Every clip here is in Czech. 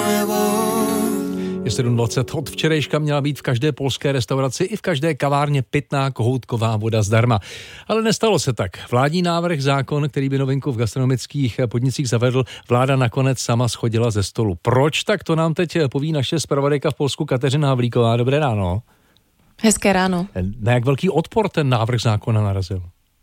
Je 7:20. Od včerejška měla být v každé polské restauraci i v každé kavárně pitná kohoutková voda zdarma. Ale nestalo se tak. Vládní návrh zákon, který by novinku v gastronomických podnicích zavedl, vláda nakonec sama schodila ze stolu. Proč? Tak to nám teď poví naše zpravodajka v Polsku Kateřina Havlíková. Dobré ráno. Hezké ráno. Na jak velký odpor ten návrh zákona narazil?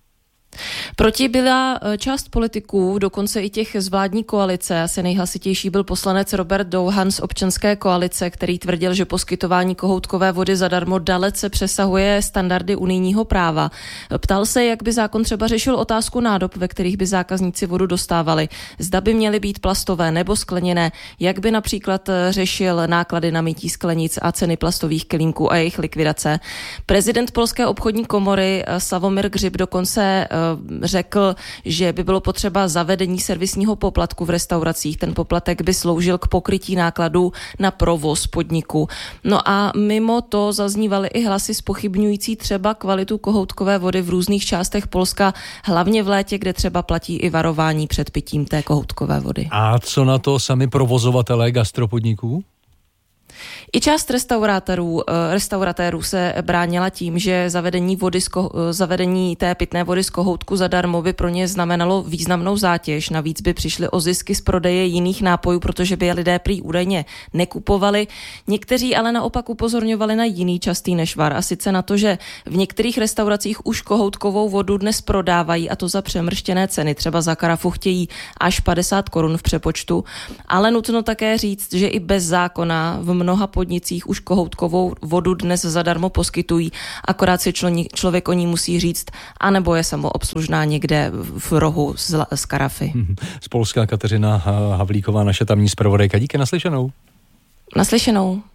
Proti byla část politiků, dokonce i těch z vládní koalice. Asi nejhlasitější byl poslanec Robert Douhan z občanské koalice, který tvrdil, že poskytování kohoutkové vody zadarmo dalece přesahuje standardy unijního práva. Ptal se, jak by zákon třeba řešil otázku nádob, ve kterých by zákazníci vodu dostávali. Zda by měly být plastové nebo skleněné, jak by například řešil náklady na mytí sklenic a ceny plastových kelímků a jejich likvidace. Prezident Polské obchodní komory Sławomir Grzyb dokonce řekl, že by bylo potřeba zavedení servisního poplatku v restauracích. Ten poplatek by sloužil k pokrytí nákladů na provoz podniku. No a mimo to zaznívaly i hlasy zpochybňující třeba kvalitu kohoutkové vody v různých částech Polska, hlavně v létě, kde třeba platí i varování před pitím té kohoutkové vody. A co na to sami provozovatelé gastropodniků? I část restauratérů se bránila tím, že zavedení té pitné vody z kohoutku zadarmo by pro ně znamenalo významnou zátěž. Navíc by přišli o zisky z prodeje jiných nápojů, protože by je lidé prý údajně nekupovali. Někteří ale naopak upozorňovali na jiný častý nešvar, a sice na to, že v některých restauracích už kohoutkovou vodu dnes prodávají, a to za přemrštěné ceny. Třeba za karafu chtějí až 50 korun v přepočtu. Ale nutno také říct, že i bez zákona v mnoha podnicích už kohoutkovou vodu dnes zadarmo poskytují, akorát si člověk o ní musí říct, anebo je samoobslužná někde v rohu z karafy. Z Polska Kateřina Havlíková, naše tamní zpravodajka. Díky, naslyšenou. Naslyšenou.